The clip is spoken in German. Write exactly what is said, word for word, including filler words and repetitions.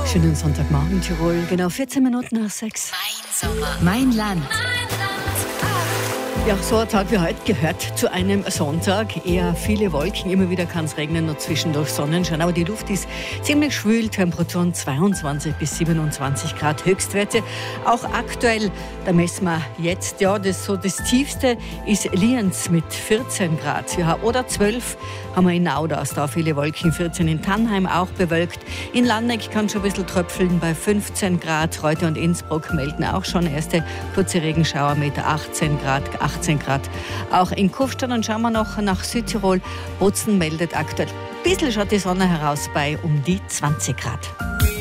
Schönen Sonntagmorgen, Tirol. Genau vierzehn Minuten nach sechs. Mein Sommer. Mein Land. Ja, so ein Tag wie heute gehört zu einem Sonntag. Eher viele Wolken, immer wieder kann es regnen, nur zwischendurch Sonnenschein. Aber die Luft ist ziemlich schwül, Temperaturen zweiundzwanzig bis siebenundzwanzig Grad Höchstwerte. Auch aktuell, da messen wir jetzt, ja, das, so das Tiefste ist Lienz mit vierzehn Grad. Ja, oder zwölf haben wir in Nauders, da viele Wolken, vierzehn in Tannheim auch bewölkt. In Landeck kann schon ein bisschen tröpfeln bei fünfzehn Grad. Reute und Innsbruck melden auch schon erste kurze Regenschauer mit achtzehn Grad, achtzehn Grad. Auch in Kufstein, und schauen wir noch nach Südtirol. Bozen meldet aktuell ein bisschen schaut die Sonne heraus bei um die zwanzig Grad.